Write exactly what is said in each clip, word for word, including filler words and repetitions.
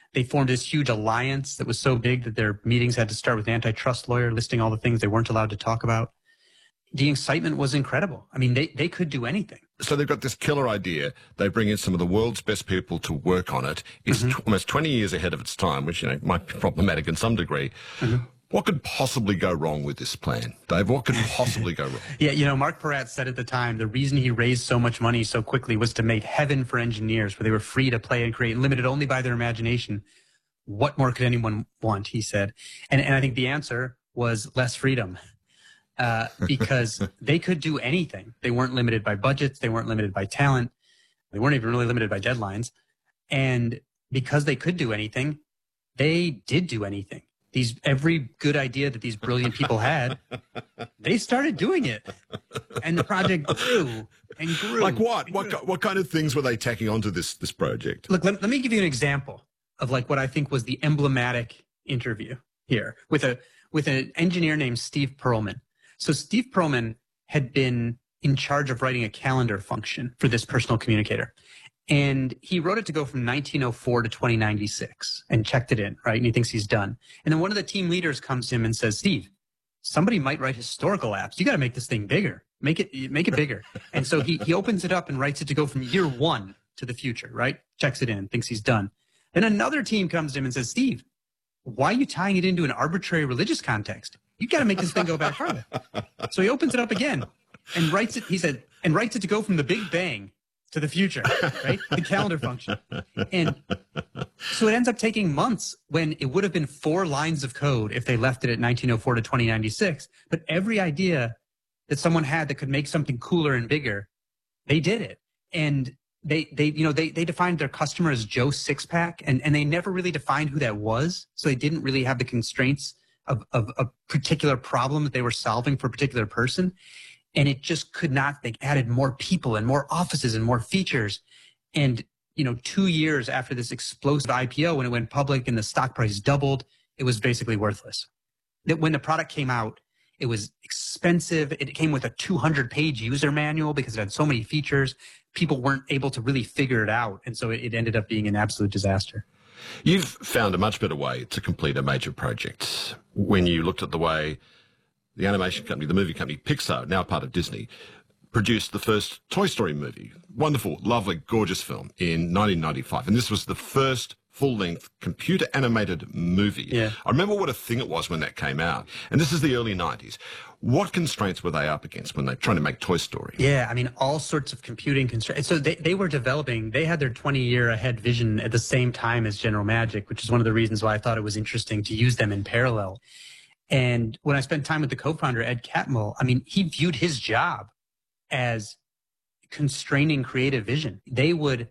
They formed this huge alliance that was so big that their meetings had to start with an antitrust lawyer listing all the things they weren't allowed to talk about. The excitement was incredible. I mean, they, they could do anything. So they've got this killer idea. They bring in some of the world's best people to work on it. It's mm-hmm. t- almost twenty years ahead of its time, which, you know, might be problematic in some degree. Mm-hmm. What could possibly go wrong with this plan, Dave? What could possibly go wrong? Yeah, you know, Mark Peratt said at the time the reason he raised so much money so quickly was to make heaven for engineers, where they were free to play and create, limited only by their imagination. What more could anyone want, he said. And, and I think the answer was less freedom, uh, because they could do anything. They weren't limited by budgets. They weren't limited by talent. They weren't even really limited by deadlines. And because they could do anything, they did do anything. These every good idea that these brilliant people had, they started doing it, and the project grew and grew. Like what? What what kind of things were they tacking onto this this project? Look, let, let me give you an example of like what I think was the emblematic interview here with a with an engineer named Steve Perlman. So Steve Perlman had been in charge of writing a calendar function for this personal communicator. And he wrote it to go from nineteen oh four to twenty ninety-six and checked it in, right? And he thinks he's done. And then one of the team leaders comes to him and says, Steve, somebody might write historical apps. You got to make this thing bigger. Make it make it bigger. And so he, he opens it up and writes it to go from year one to the future, right? Checks it in, thinks he's done. Then another team comes to him and says, Steve, why are you tying it into an arbitrary religious context? You got to make this thing go back farther. So he opens it up again and writes it, he said, and writes it to go from the Big Bang to the future, right? The calendar function. And so it ends up taking months when it would have been four lines of code if they left it at nineteen oh four to twenty ninety-six. But every idea that someone had that could make something cooler and bigger, they did it. And they, they, you know, they, they defined their customer as Joe Sixpack, and, and they never really defined who that was. So they didn't really have the constraints of, of a particular problem that they were solving for a particular person. And it just could not, they added more people and more offices and more features. And, you know, two years after this explosive I P O, when it went public and the stock price doubled, it was basically worthless. That when the product came out, it was expensive. It came with a two hundred page user manual because it had so many features. People weren't able to really figure it out. And so it, it ended up being an absolute disaster. You've found a much better way to complete a major project when you looked at the way the animation company, the movie company Pixar, now part of Disney, produced the first Toy Story movie. Wonderful, lovely, gorgeous film in nineteen ninety-five. And this was the first full-length computer-animated movie. Yeah. I remember what a thing it was when that came out. And this is the early nineties. What constraints were they up against when they were trying to make Toy Story? Yeah, I mean, all sorts of computing constraints. So they, they were developing, they had their twenty-year ahead vision at the same time as General Magic, which is one of the reasons why I thought it was interesting to use them in parallel. And when I spent time with the co-founder, Ed Catmull, I mean, he viewed his job as constraining creative vision. They would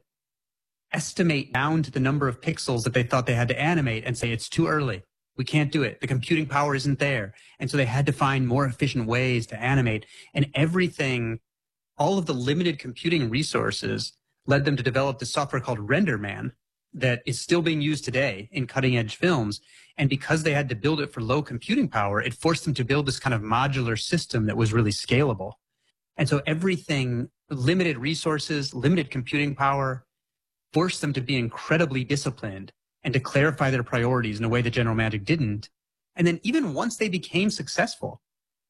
estimate down to the number of pixels that they thought they had to animate and say, it's too early. We can't do it. The computing power isn't there. And so they had to find more efficient ways to animate. And everything, all of the limited computing resources led them to develop this software called RenderMan that is still being used today in cutting edge films. And because they had to build it for low computing power, it forced them to build this kind of modular system that was really scalable. And so everything, limited resources, limited computing power, forced them to be incredibly disciplined and to clarify their priorities in a way that General Magic didn't. And then even once they became successful,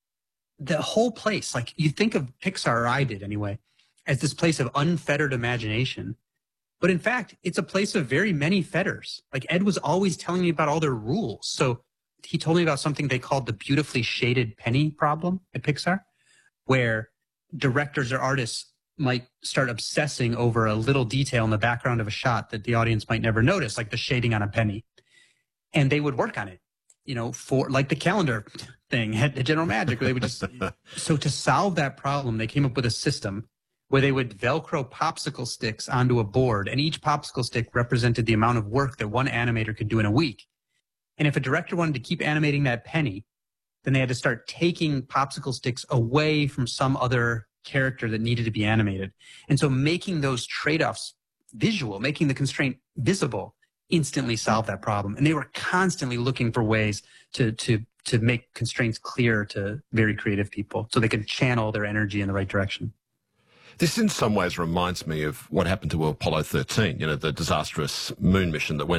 the whole place, like you think of Pixar, or I did anyway, as this place of unfettered imagination. But in fact, it's a place of very many fetters. Like Ed was always telling me about all their rules. So he told me about something they called the beautifully shaded penny problem at Pixar, where directors or artists might start obsessing over a little detail in the background of a shot that the audience might never notice, like the shading on a penny. And they would work on it, you know, for like the calendar thing at General Magic, where they would just, so to solve that problem, they came up with a system where they would Velcro popsicle sticks onto a board, and each popsicle stick represented the amount of work that one animator could do in a week. And if a director wanted to keep animating that penny, then they had to start taking popsicle sticks away from some other character that needed to be animated. And so making those trade-offs visual, making the constraint visible, instantly solved that problem. And they were constantly looking for ways to, to, to make constraints clear to very creative people so they could channel their energy in the right direction. This in some ways reminds me of what happened to Apollo thirteen, you know, the disastrous moon mission that went